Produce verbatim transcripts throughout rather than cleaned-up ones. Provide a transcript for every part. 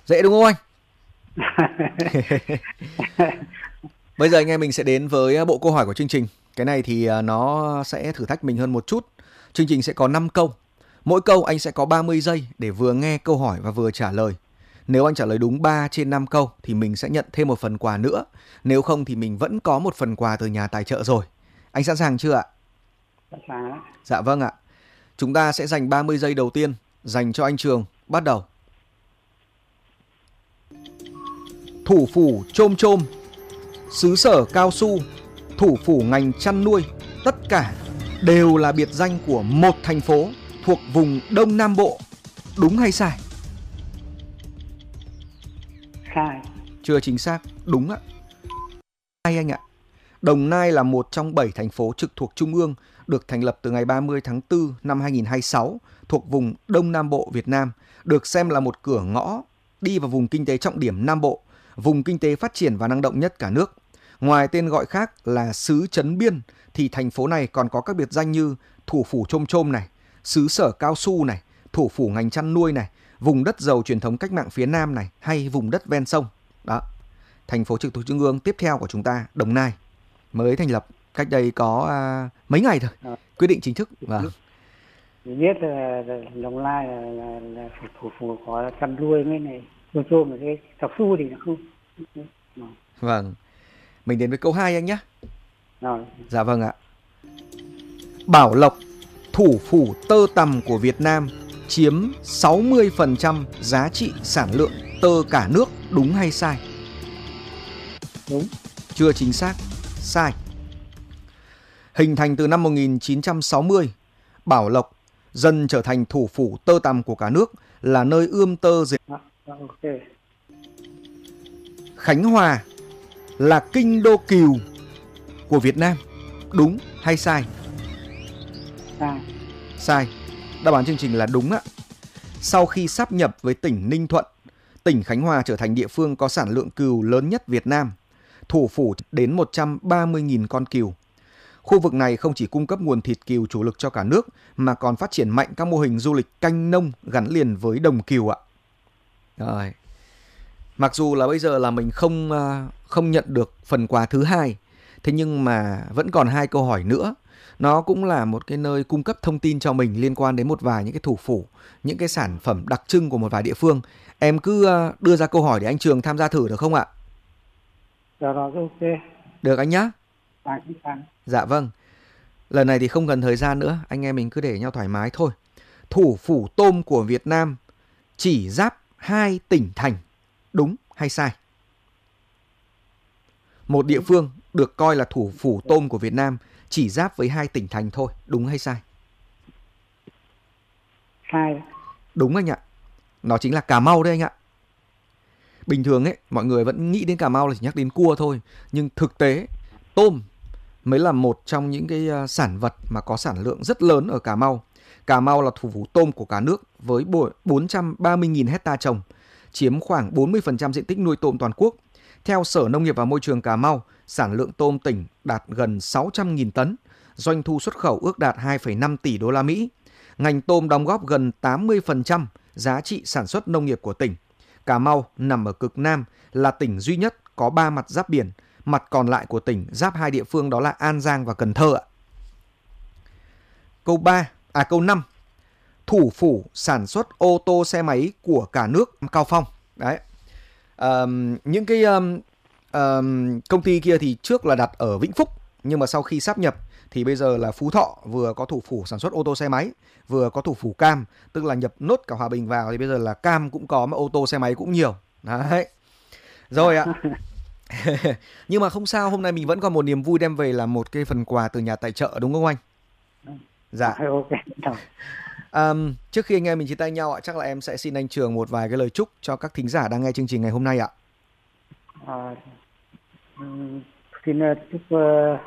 Dễ đúng không anh? Bây giờ anh em mình sẽ đến với bộ câu hỏi của chương trình. Cái này thì nó sẽ thử thách mình hơn một chút. Chương trình sẽ có năm câu. Mỗi câu anh sẽ có ba mươi giây để vừa nghe câu hỏi và vừa trả lời. Nếu anh trả lời đúng ba trên năm câu thì mình sẽ nhận thêm một phần quà nữa. Nếu không thì mình vẫn có một phần quà từ nhà tài trợ rồi. Anh sẵn sàng chưa ạ? Sẵn sàng đó. Dạ vâng ạ. Chúng ta sẽ dành ba mươi giây đầu tiên dành cho anh Trường. Bắt đầu. Thủ phủ Chôm Chôm, xứ sở cao su, thủ phủ ngành chăn nuôi, tất cả đều là biệt danh của một thành phố thuộc vùng Đông Nam Bộ. Đúng hay sai? Sai. Chưa chính xác. Đúng ạ. Sai anh ạ. Đồng Nai là một trong bảy thành phố trực thuộc Trung ương, được thành lập từ ngày ba mươi tháng tư năm hai nghìn không trăm hai mươi sáu, thuộc vùng Đông Nam Bộ Việt Nam, được xem là một cửa ngõ đi vào vùng kinh tế trọng điểm Nam Bộ, vùng kinh tế phát triển và năng động nhất cả nước. Ngoài tên gọi khác là xứ Trấn Biên, thì thành phố này còn có các biệt danh như thủ phủ Chôm Chôm này, xứ sở cao su này, thủ phủ ngành chăn nuôi này, vùng đất giàu truyền thống cách mạng phía Nam này, hay vùng đất ven sông. Đó. Thành phố trực thuộc Trung ương tiếp theo của chúng ta, Đồng Nai, mới thành lập cách đây có à, mấy ngày thôi, quyết định chính thức. Vâng. Mình biết là Đồng Nai là, là, là thủ phủ có chăn nuôi mấy này, Chôm Chôm là cái cao su thì nó không. Vâng. Mình đến với câu hai anh nhé. Rồi. Dạ vâng ạ. Bảo Lộc, thủ phủ tơ tằm của Việt Nam, chiếm sáu mươi phần trăm giá trị sản lượng tơ cả nước. Đúng hay sai? Đúng. Chưa chính xác. Sai. Hình thành từ năm một nghìn chín trăm sáu mươi, Bảo Lộc dần trở thành thủ phủ tơ tằm của cả nước, là nơi ươm tơ dệt. À, okay. Khánh Hòa là kinh đô cừu của Việt Nam. Đúng hay sai? Sai. Sai. Đáp án chương trình là đúng ạ. Sau khi sáp nhập với tỉnh Ninh Thuận, tỉnh Khánh Hòa trở thành địa phương có sản lượng cừu lớn nhất Việt Nam, thủ phủ đến một trăm ba mươi nghìn con cừu. Khu vực này không chỉ cung cấp nguồn thịt cừu chủ lực cho cả nước, mà còn phát triển mạnh các mô hình du lịch canh nông gắn liền với đồng cừu ạ. Rồi. Mặc dù là bây giờ là mình không không nhận được phần quà thứ hai, thế nhưng mà vẫn còn hai câu hỏi nữa. Nó cũng là một cái nơi cung cấp thông tin cho mình liên quan đến một vài những cái thủ phủ, những cái sản phẩm đặc trưng của một vài địa phương. Em cứ đưa ra câu hỏi để anh Trường tham gia thử được không ạ? Rồi rồi, ok. Được anh nhá. À, dạ vâng. Lần này thì không cần thời gian nữa, anh em mình cứ để nhau thoải mái thôi. Thủ phủ tôm của Việt Nam chỉ giáp hai tỉnh thành. Đúng hay sai? Một địa phương được coi là thủ phủ tôm của Việt Nam chỉ giáp với hai tỉnh thành thôi. Đúng hay sai? Sai. Đúng anh ạ. Nó chính là Cà Mau đấy anh ạ. Bình thường ấy, mọi người vẫn nghĩ đến Cà Mau là chỉ nhắc đến cua thôi. Nhưng thực tế, tôm mới là một trong những cái sản vật mà có sản lượng rất lớn ở Cà Mau. Cà Mau là thủ phủ tôm của cả nước với bốn trăm ba mươi nghìn hectare trồng, chiếm khoảng bốn mươi phần trăm diện tích nuôi tôm toàn quốc. Theo Sở Nông nghiệp và Môi trường Cà Mau, sản lượng tôm tỉnh đạt gần sáu trăm nghìn tấn, doanh thu xuất khẩu ước đạt hai phẩy năm tỷ đô la Mỹ. Ngành tôm đóng góp gần tám mươi phần trăm giá trị sản xuất nông nghiệp của tỉnh. Cà Mau nằm ở cực Nam, là tỉnh duy nhất có ba mặt giáp biển, mặt còn lại của tỉnh giáp hai địa phương đó là An Giang và Cần Thơ ạ. Câu ba, à câu năm. Thủ phủ sản xuất ô tô xe máy của cả nước, Cao Phong. Đấy. Um, những cái um, um, công ty kia thì trước là đặt ở Vĩnh Phúc, nhưng mà sau khi sáp nhập thì bây giờ là Phú Thọ vừa có thủ phủ sản xuất ô tô xe máy, vừa có thủ phủ cam, tức là nhập nốt cả Hòa Bình vào thì bây giờ là cam cũng có mà ô tô xe máy cũng nhiều. Đấy. Rồi ạ. Nhưng mà không sao, hôm nay mình vẫn còn một niềm vui đem về là một cái phần quà từ nhà tài trợ, đúng không anh? Dạ. Ok. Um, trước khi anh em mình chia tay nhau ạ, chắc là em sẽ xin anh Trường một vài cái lời chúc cho các thính giả đang nghe chương trình ngày hôm nay ạ. À, xin chúc uh,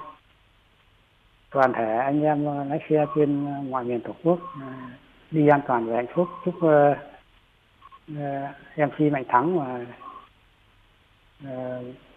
toàn thể anh em lái xe trên mọi miền Tổ quốc uh, đi an toàn và hạnh phúc. Chúc uh, uh, em xê Mạnh Thắng và uh,